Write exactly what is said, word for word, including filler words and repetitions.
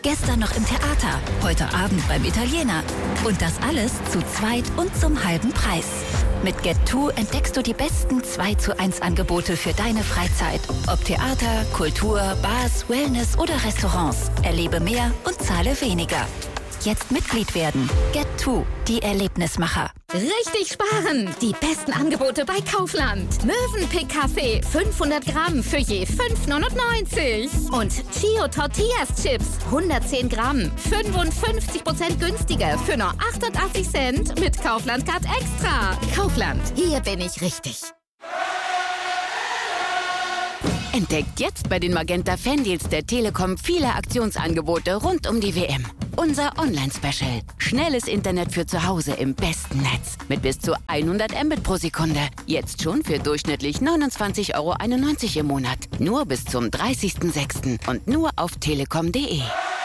Gestern noch im Theater, heute Abend beim Italiener. Und das alles zu zweit und zum halben Preis. Mit Get zwei entdeckst du die besten zwei zu eins Angebote für deine Freizeit. Ob Theater, Kultur, Bars, Wellness oder Restaurants. Erlebe mehr und zahle weniger. Jetzt Mitglied werden. Get zwei, die Erlebnismacher. Richtig sparen! Die besten Angebote bei Kaufland. Mövenpick Kaffee fünfhundert Gramm für je fünf neunundneunzig. Und Chio Tortillas Chips hundertzehn Gramm. fünfundfünfzig Prozent günstiger für nur achtundachtzig Cent mit Kaufland Card Extra. Kaufland, hier bin ich richtig. Entdeckt jetzt bei den Magenta Fandeals der Telekom viele Aktionsangebote rund um die W M. Unser Online-Special. Schnelles Internet für zu Hause im besten Netz. Mit bis zu hundert Mbit pro Sekunde. Jetzt schon für durchschnittlich neunundzwanzig Euro einundneunzig im Monat. Nur bis zum dreißigsten sechsten und nur auf telekom punkt de.